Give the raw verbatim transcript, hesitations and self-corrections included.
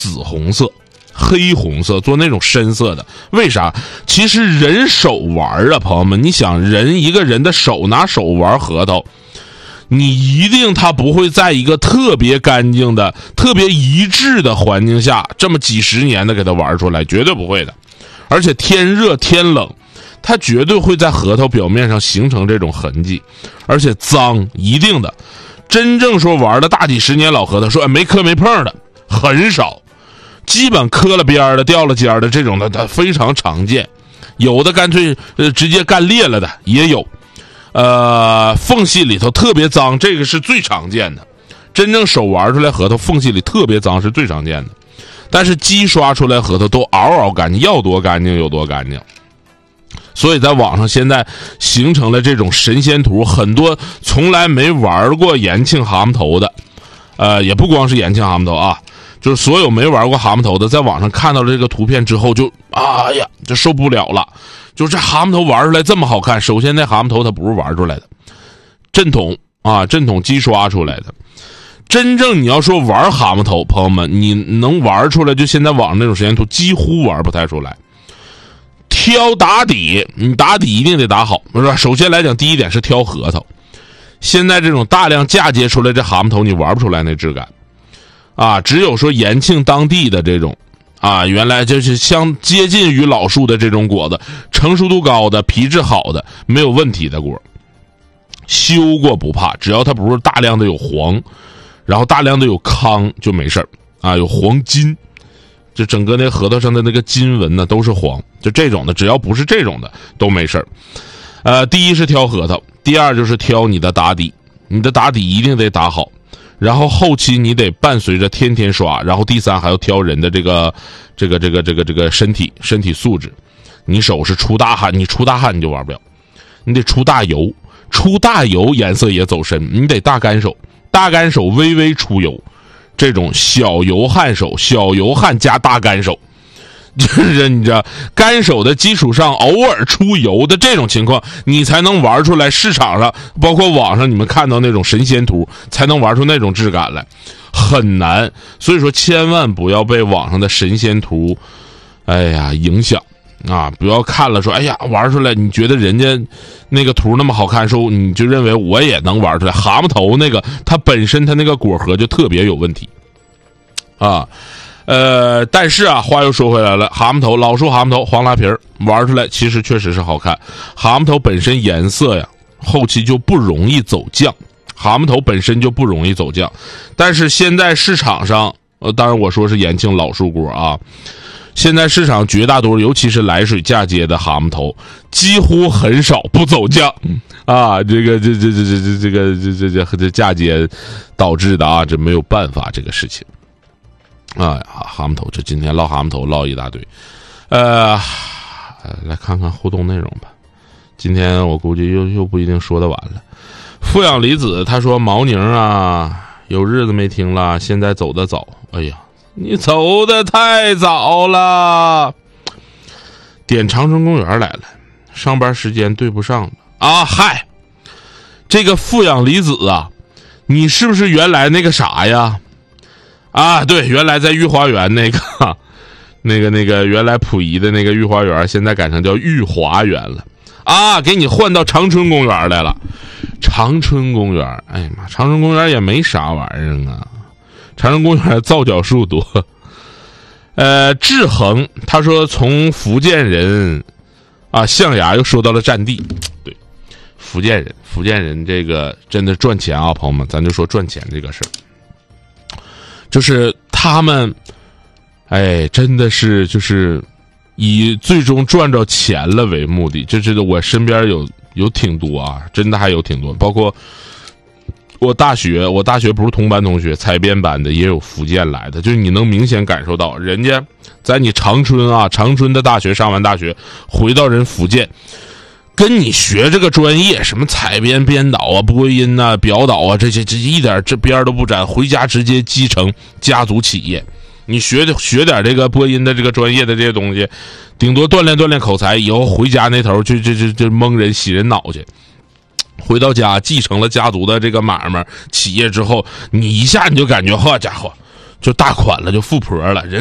紫红色、黑红色，做那种深色的。为啥？其实人手玩啊，朋友们，你想人一个人的手拿手玩核桃，你一定他不会在一个特别干净的、特别一致的环境下，这么几十年的给他玩出来，绝对不会的。而且天热天冷，它绝对会在核桃表面上形成这种痕迹，而且脏，一定的。真正说玩了大几十年老核桃，说、哎、没磕没碰的很少，基本磕了边的、掉了尖的这种的，它非常常见。有的干脆呃直接干裂了的也有，呃，缝隙里头特别脏，这个是最常见的。真正手玩出来核桃缝隙里特别脏是最常见的，但是机刷出来核桃都嗷嗷干净，要多干净有多干净。所以在网上现在形成了这种神仙图，很多从来没玩过延庆蛤蟆头的，呃，也不光是延庆蛤蟆头啊，就是所有没玩过蛤蟆头的，在网上看到了这个图片之后就，哎呀，就受不了了。就这蛤蟆头玩出来这么好看，首先那蛤蟆头它不是玩出来的，正统啊，正统机刷出来的。真正你要说玩蛤蟆头，朋友们，你能玩出来，就现在网上那种神仙图几乎玩不太出来。挑打底，你打底一定得打好，是吧？首先来讲，第一点是挑核桃。现在这种大量嫁接出来这蛤蟆头，你玩不出来那质感，啊，只有说延庆当地的这种，啊，原来就是相接近于老树的这种果子，成熟度高的、皮质好的、没有问题的果，修过不怕，只要它不是大量的有黄，然后大量的有糠就没事儿啊，有黄金。就整个那核桃上的那个金纹呢都是黄，就这种的，只要不是这种的都没事儿。呃，第一是挑核桃，第二就是挑你的打底，你的打底一定得打好，然后后期你得伴随着天天刷，然后第三还要挑人的这个这个这个这个这个身体身体素质。你手是出大汗，你出大汗你就玩不了，你得出大油，出大油颜色也走深，你得大干手，大干手微微出油。这种小油汗手，小油汗加大干手，就是你知道干手的基础上偶尔出油的这种情况，你才能玩出来市场上包括网上你们看到那种神仙图，才能玩出那种质感来，很难。所以说千万不要被网上的神仙图哎呀影响啊！不要看了说哎呀玩出来，你觉得人家那个图那么好看，说你就认为我也能玩出来。蛤蟆头那个它本身它那个果核就特别有问题啊。呃，但是啊，话又说回来了，蛤蟆头老树蛤蟆头黄拉皮儿玩出来其实确实是好看。蛤蟆头本身颜色呀，后期就不容易走酱，蛤蟆头本身就不容易走酱。但是现在市场上，呃，当然我说是延庆老树果啊。现在市场绝大多数，尤其是来水嫁接的蛤蟆头，几乎很少不走酱啊！这个这这这这这这个这这这这嫁接导致的啊，这没有办法这个事情。啊，蛤蟆头，这今天唠蛤蟆头唠一大堆，呃，来看看互动内容吧。今天我估计又又不一定说得完了。富养离子他说：“毛宁啊，有日子没听了，现在走得早。哎呀。”你走的太早了，点长春公园来了，上班时间对不上啊！嗨，这个富养离子啊，你是不是原来那个啥呀？啊，对，原来在御花园那个，那个那个原来溥仪的那个御花园，现在改成叫御华园了啊！给你换到长春公园来了。长春公园，哎呀妈，长春公园也没啥玩意儿啊。长春公园皂角树多，呃，志恒他说从福建人啊象牙又说到了战地，对，福建人，福建人这个真的赚钱啊，朋友们，咱就说赚钱这个事儿，就是他们，哎，真的是就是以最终赚着钱了为目的，就是我身边有有挺多啊，真的还有挺多，包括。我大学，我大学不是同班同学，采编班的也有福建来的，就是你能明显感受到，人家在你长春啊，长春的大学上完大学，回到人福建，跟你学这个专业，什么采编、编导啊、播音啊、表导啊，这些这一点这边都不沾，回家直接继承家族企业。你学的学点这个播音的这个专业的这些东西，顶多锻炼锻炼口才，以后回家那头就就就就蒙人洗人脑去。回到家继承了家族的这个买卖企业之后，你一下你就感觉好家伙， 就大款了，就富婆了，人